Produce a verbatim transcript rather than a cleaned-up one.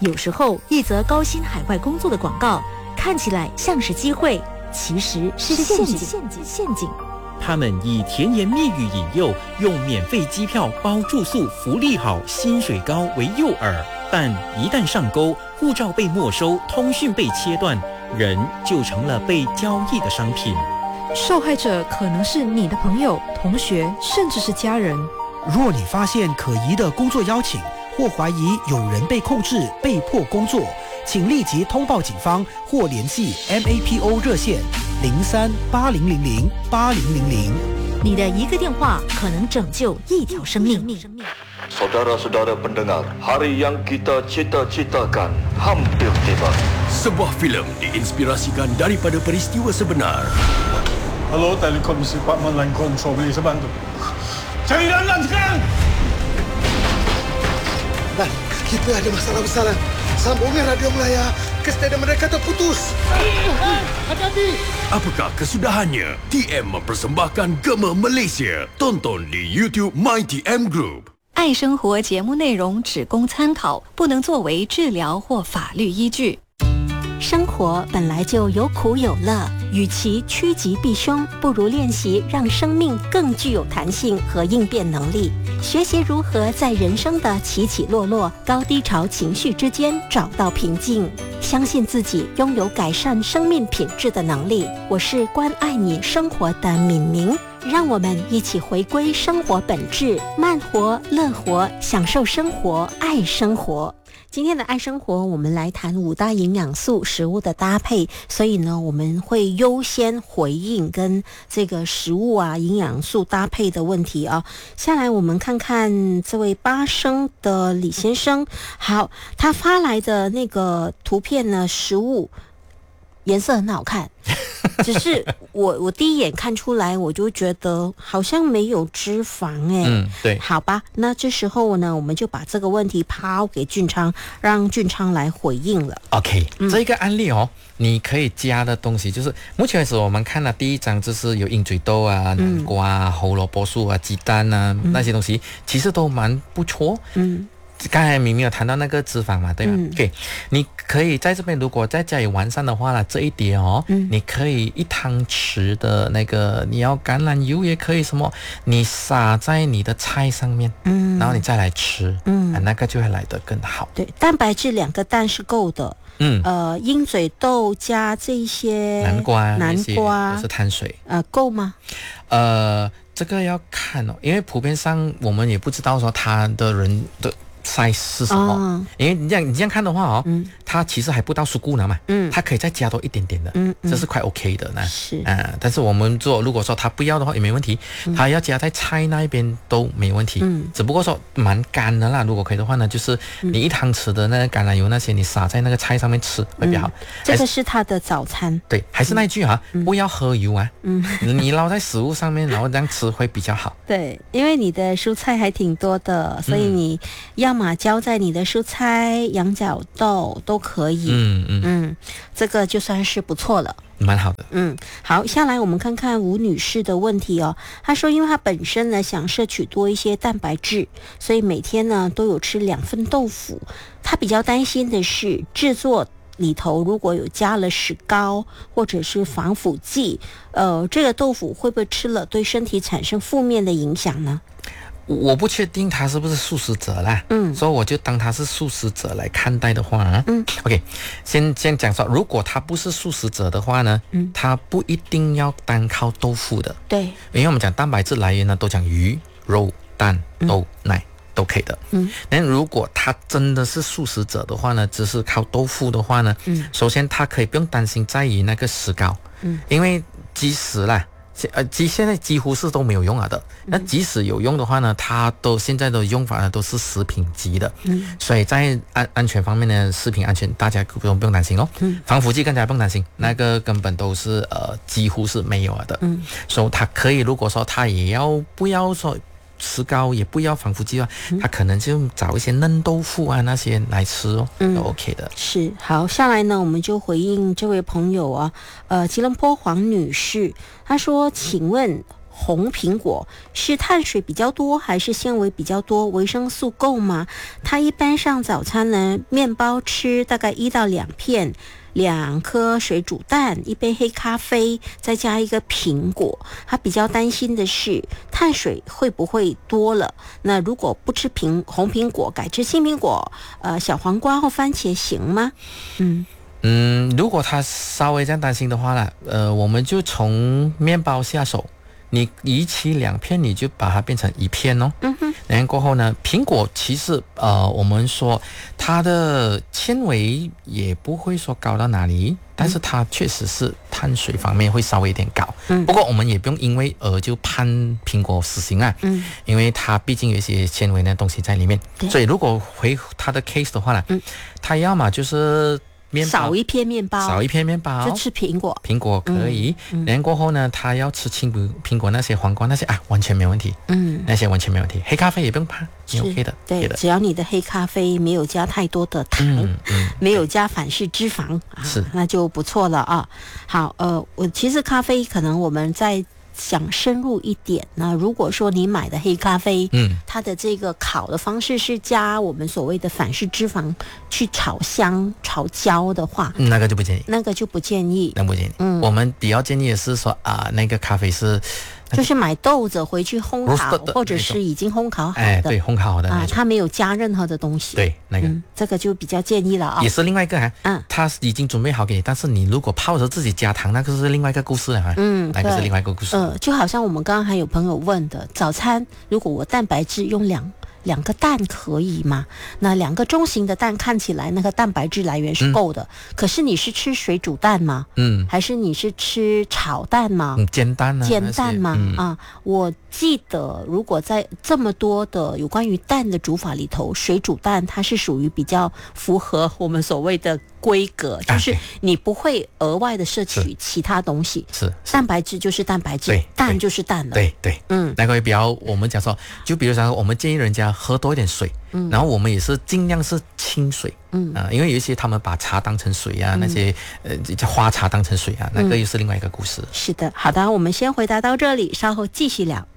有时候一则高薪海外工作的广告看起来像是机会，其实是陷阱。陷阱陷阱。 他们以甜言蜜语引诱，用免费机票包住宿、福利好、薪水高为诱饵，但一旦上钩，护照被没收，通讯被切断，人就成了被交易的商品。 受害者可能是你的朋友、同学，甚至是家人。 若你发现可疑的工作邀请，或怀疑有人被控制、被迫工作，请立即通报警方或联系 M A P O 热线零三八零零零八零零零。 你的一个电话可能拯救一条生命。 Saudara-saudara pendengar, hari yang kita cita-citakan hampir tiba. Sebuah filem diinspirasikan daripada peristiwa sebenar. Halo, Telekom Department Line Control, boleh saya bantu? Cari Lanlan sekarang! Lan, kita ada masalah besar, Lan. Sambungan radio Melaya ke stadium mereka terputus. Hati-hati! Apakah kesudahannya? T M mempersembahkan Gema Malaysia. Tonton di YouTube My T M Group。 爱生活节目内容只供参考，不能作为治疗或法律依据。 生活本来就有苦有乐，与其趋吉避凶，不如练习让生命更具有弹性和应变能力，学习如何在人生的起起落落、高低潮情绪之间找到平静，相信自己拥有改善生命品质的能力。我是关爱你生活的敏明，让我们一起回归生活本质，慢活、乐活，享受生活，爱生活。今天的爱生活，我们来谈五大营养素食物的搭配，所以呢，我们会优先回应跟这个食物啊营养素搭配的问题啊。下来我们看看这位八生的李先生，好，他发来的那个图片呢，食物颜色很好看。只是我我第一眼看出来，我就觉得好像没有脂肪哎、欸。 嗯，对。 好吧，那这时候呢，我们就把这个问题抛给俊昌，让俊昌来回应了。 OK，、嗯、这个案例哦，你可以加的东西就是目前为止我们看的第一章就是有鹰嘴豆啊、南瓜啊、胡萝卜素啊、鸡蛋啊、嗯、那些东西，其实都蛮不错。嗯。刚才明明有谈到那个脂肪嘛，对吧、嗯、？OK， 你可以在这边如果再加以完善的话呢，这一碟哦、嗯，你可以一汤匙的那个，你要橄榄油也可以，什么你撒在你的菜上面，嗯，然后你再来吃，嗯，啊、那个就会来得更好。 对，蛋白质两个蛋是够的。嗯，呃，鹰嘴豆加这些南瓜， 南瓜都是碳水， 呃，够吗？ 呃，这个要看哦，因为普遍上我们也不知道说他的人的size 是什么、哦、因为你这样你这样看的话哦、嗯、它其实还不到苏固呢嘛，嗯，它可以再加多一点点的，嗯，这是快 OK 的呢， 是啊、呃，但是我们做如果说他不要的话也没问题，他、嗯、要加在菜那一边都没问题，嗯，只不过说蛮干的啦，如果可以的话呢，就是你一汤匙的那个橄榄油那些你撒在那个菜上面吃会比较好、嗯、 这个是他的早餐， 对，还是那一句哈、嗯、不要喝油啊，嗯，你捞在食物上面然后这样吃会比较好， 对，因为你的蔬菜还挺多的，所以你要么浇在你的蔬菜、羊角豆都可以，嗯嗯嗯，这个就算是不错了， 蛮好的。 嗯，好，下来我们看看吴女士的问题哦。她说，因为她本身呢想摄取多一些蛋白质，所以每天呢都有吃两份豆腐。她比较担心的是制作里头如果有加了石膏或者是防腐剂，呃，这个豆腐会不会吃了对身体产生负面的影响呢？ 我不确定他是不是素食者啦，嗯，所以我就当他是素食者来看待的话啊，嗯 ，OK， 先先讲说，如果他不是素食者的话呢，嗯，他不一定要单靠豆腐的， 对， 因为我们讲蛋白质来源呢，都讲鱼、肉、蛋、豆、嗯、奶都可以的，嗯，那如果他真的是素食者的话呢，只是靠豆腐的话呢，嗯，首先他可以不用担心在于那个石膏，嗯，因为即使啦。呃，几现在几乎是都没有用了的。那即使有用的话呢，它都现在的用法呢都是食品级的，嗯，所以在安安全方面呢，食品安全大家不用不用担心哦。嗯，防腐剂更加不用担心，那个根本都是呃几乎是没有了的。嗯，所以它可以，如果说它也要不要说石膏也不要防腐剂啊，嗯、他可能就找一些嫩豆腐啊那些来吃哦，嗯、都 OK 的。 是，好，下来呢，我们就回应这位朋友啊，呃，吉隆坡黄女士，她说，请问红苹果是碳水比较多还是纤维比较多？维生素够吗？他一般上早餐呢，面包吃大概一到两片，两颗水煮蛋，一杯黑咖啡，再加一个苹果。他比较担心的是碳水会不会多了？那如果不吃苹红苹果，改吃青苹果，呃，小黄瓜或番茄行吗？嗯。 嗯，如果他稍微这样担心的话呢，呃，我们就从面包下手。你与其两片，你就把它变成一片哦。嗯哼。然后过后呢，苹果其实呃，我们说它的纤维也不会说高到哪里，但是它确实是碳水方面会稍微有点高。嗯。不过我们也不用因为而就判苹果死刑啊。嗯。因为它毕竟有一些纤维的东西在里面。对。所以如果回它的 case 的话呢，嗯，它要么就是面包少一片面包， 少一片面包， 就吃苹果， 苹果可以。嗯嗯、然后过后呢，他要吃青苹苹果那些黄瓜那些啊，完全没问题。嗯，那些完全没问题。黑咖啡也不用怕，你 OK 的。 对，只要你的黑咖啡没有加太多的糖，嗯嗯、没有加反式脂肪，啊、是那就不错了啊。好，呃，我其实咖啡可能我们在。想深入一点呢，如果说你买的黑咖啡，嗯，它的这个烤的方式是加我们所谓的反式脂肪去炒香、炒焦的话， 那个就不建议， 那个就不建议， 那不建议。嗯，我们比较建议的是说啊、呃，那个咖啡是。 就是买豆子回去烘烤，或者是已经烘烤好的， 哎，对，烘烤好的啊， 它没有加任何的东西， 对，那个、 嗯、这个就比较建议了啊。 也是另外一个啊，嗯，它已经准备好给你，但是你如果泡着自己加糖，那个是另外一个故事了啊，嗯，那个是另外一个故事。 呃，就好像我们刚刚还有朋友问的，早餐如果我蛋白质用两。两个蛋可以吗？那两个中型的蛋看起来那个蛋白质来源是够的，嗯、可是你是吃水煮蛋吗？嗯，还是你是吃炒蛋吗？ 嗯、煎蛋啊？ 煎蛋吗？嗯、啊，我记得如果在这么多的有关于蛋的煮法里头，水煮蛋它是属于比较符合我们所谓的规格，就是你不会额外的摄取其他东西， 是蛋白质就是蛋白质，蛋就是蛋了。 对对，嗯，那个比较我们讲说，就比如说我们建议人家喝多一点水，嗯，然后我们也是尽量是清水，嗯啊、呃，因为有一些他们把茶当成水啊，嗯、那些呃花茶当成水啊，那个又是另外一个故事。 是的，好的，我们先回答到这里，稍后继续聊。